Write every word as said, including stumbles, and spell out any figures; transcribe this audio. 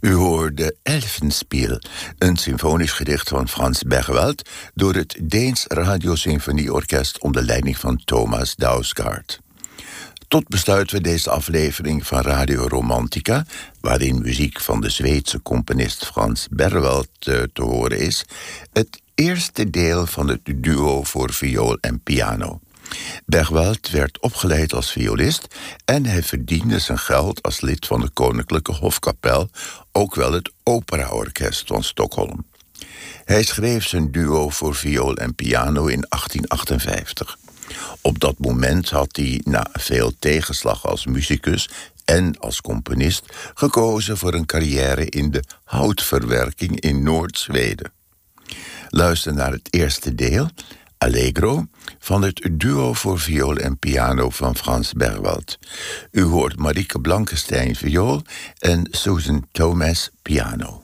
U hoorde Elfenspiel, een symfonisch gedicht van Frans Bergwald door het Deens Radiosymfonieorkest onder leiding van Thomas Dausgaard. Tot besluiten we deze aflevering van Radio Romantica, waarin muziek van de Zweedse componist Frans Bergwald te, te horen is, het eerste deel van het duo voor viool en piano. Bergwald werd opgeleid als violist en hij verdiende zijn geld als lid van de Koninklijke Hofkapel, ook wel het Operaorkest van Stockholm. Hij schreef zijn duo voor viool en piano in achttien achtenvijftig. Op dat moment had hij, na veel tegenslag als muzikus en als componist, gekozen voor een carrière in de houtverwerking in Noord-Zweden. Luister naar het eerste deel, Allegro, van het duo voor viool en piano van Frans Bergwald. U hoort Marieke Blankenstein viool en Susan Thomas piano.